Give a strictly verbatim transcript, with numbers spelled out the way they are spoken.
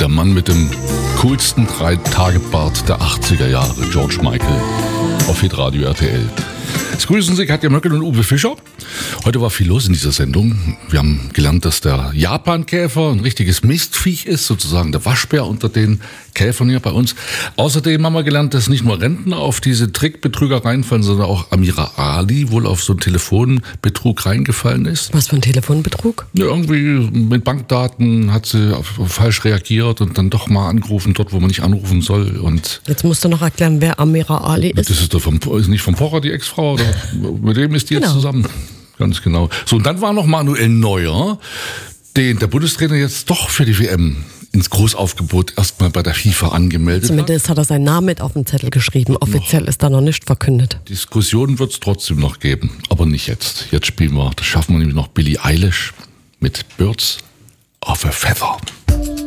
Der Mann mit dem coolsten Drei-Tage-Bart der achtziger Jahre, George Michael, auf Hitradio R T L. Es grüßen Sie Katja Möckel und Uwe Fischer. Heute war viel los in dieser Sendung. Wir haben gelernt, dass der Japankäfer ein richtiges Mistviech ist, sozusagen der Waschbär unter den Käfern hier bei uns. Außerdem haben wir gelernt, dass nicht nur Rentner auf diese Trickbetrüger reinfallen, sondern auch Amira Ali wohl auf so einen Telefonbetrug reingefallen ist. Was für ein Telefonbetrug? Ja, irgendwie mit Bankdaten hat sie auf, auf falsch reagiert und dann doch mal angerufen, dort wo man nicht anrufen soll. Und jetzt musst du noch erklären, wer Amira Ali ist. Das ist, doch vom, ist nicht vom Pocher die Ex-Frau, oder mit dem ist die Genau. jetzt zusammen. Ganz genau. So, und dann war noch Manuel Neuer, den der Bundestrainer jetzt doch für die W M ins Großaufgebot erstmal bei der FIFA angemeldet Zumindest hat er seinen Namen mit auf den Zettel geschrieben. Offiziell noch. Ist da noch nicht verkündet. Diskussionen wird es trotzdem noch geben, aber nicht jetzt. Jetzt spielen wir, das schaffen wir nämlich noch Billie Eilish mit Birds of a Feather.